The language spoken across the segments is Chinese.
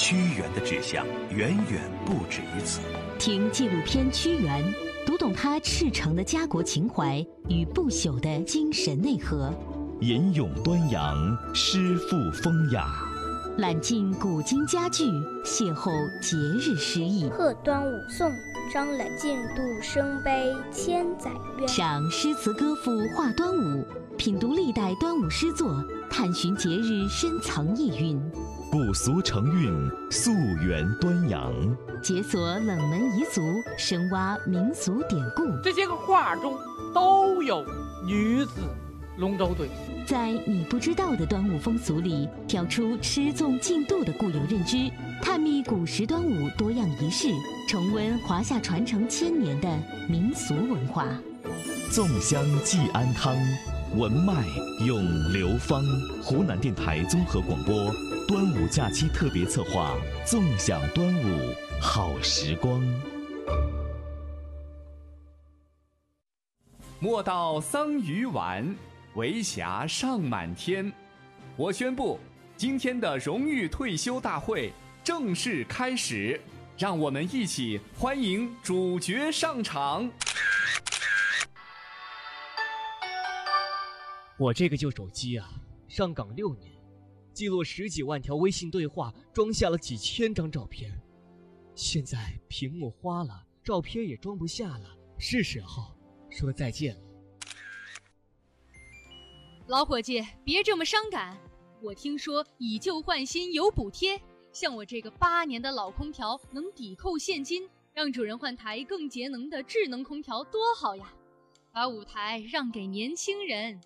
屈原的志向远远不止于此。 听纪录片《屈原》，读懂他赤诚的家国情怀与不朽的精神内核。 吟咏端阳，诗赋风雅。 揽尽古今佳句，邂逅节日诗意。 贺端午颂，张览进度生悲千载怨。 赏诗词歌赋话端午，品读历代端午诗作，探寻节日深藏意蕴。 古俗成韵，溯源端阳。 解锁冷门彝族，深挖民俗典故。 这些个画中都有女子龙舟队。 在你不知道的端午风俗里，挑出吃粽进度的固有认知，探秘古时端午多样仪式，重温华夏传承1000年的民俗文化。 粽香寄安康，文脉咏流芳。湖南电台综合广播端午假期特别策划，纵享端午好时光。 莫道桑榆晚，为霞尚满天。我宣布，今天的荣誉退休大会正式开始，让我们一起欢迎主角上场。 我这个旧手机啊，上岗6年，记录10几万条微信对话，装下了几千张照片。现在屏幕花了，照片也装不下了，是时候说再见了。 老伙计，别这么伤感。我听说以旧换新有补贴，像我这个8年的老空调能抵扣现金，让主人换台更节能的智能空调多好呀！把舞台让给年轻人。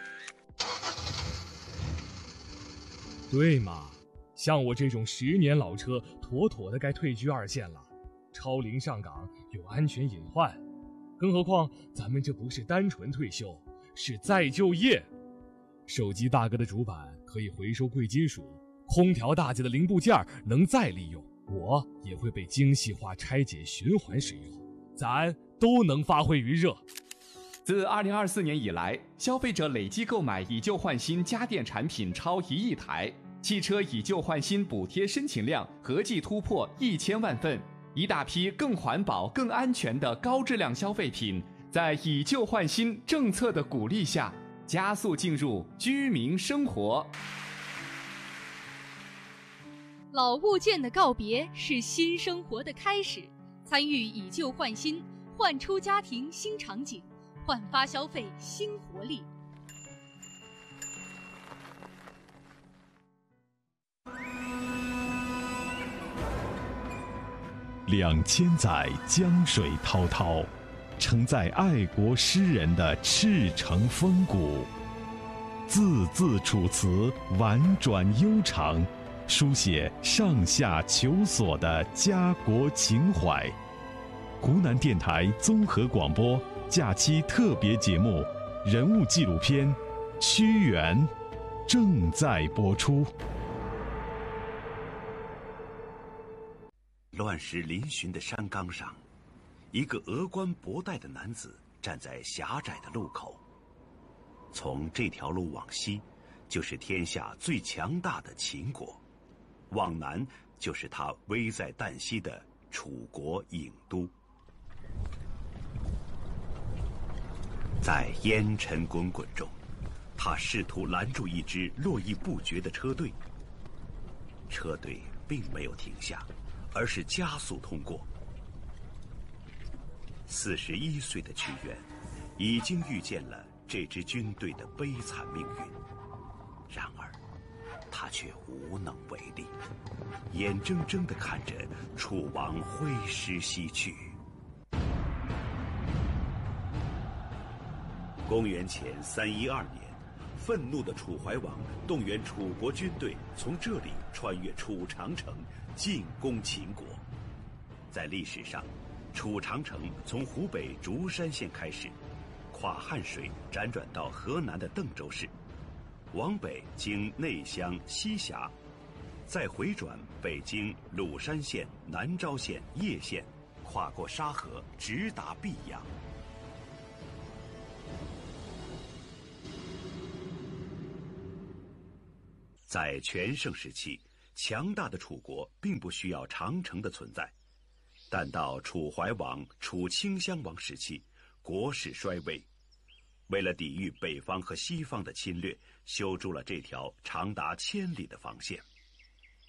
对嘛，像我这种10年老车，妥妥的该退居2线了。超龄上岗有安全隐患，更何况咱们这不是单纯退休，是再就业。手机大哥的主板可以回收贵金属，空调大姐的零部件能再利用，我也会被精细化拆解循环使用，咱都能发挥余热。 自2024年以来，消费者累计购买以旧换新家电产品超1亿台，汽车以旧换新补贴申请量合计突破1000万份，一大批更环保、更安全的高质量消费品，在以旧换新政策的鼓励下，加速进入居民生活。 老物件的告别是新生活的开始，参与以旧换新，焕出家庭新场景，焕发消费新活力。 2000载江水滔滔，承载爱国诗人的赤诚风骨，字字楚辞婉转悠长，书写上下求索的家国情怀。湖南电台综合广播假期特别节目人物纪录片《屈原》正在播出。 乱石嶙峋的山岗上，一个峨冠博带的男子站在狭窄的路口。从这条路往西，就是天下最强大的秦国；往南，就是他危在旦夕的楚国郢都。在烟尘滚滚中，他试图拦住一支络绎不绝的车队。车队并没有停下，而是加速通过。41岁的屈原已经预见了这支军队的悲惨命运，然而他却无能为力，眼睁睁地看着楚王挥师西去。公元前312年，愤怒的楚怀王动员楚国军队从这里穿越楚长城，进攻秦国。在历史上，楚长城从湖北竹山县开始，跨汉水辗转到河南的邓州市，往北经内乡西峡，再回转北经鲁山县、南昭县、叶县，跨过沙河，直达泌阳。在全盛时期， 强大的楚国并不需要长城的存在。但到楚怀王、楚顷襄王时期，国势衰微，为了抵御北方和西方的侵略，修筑了这条长达1000里的防线。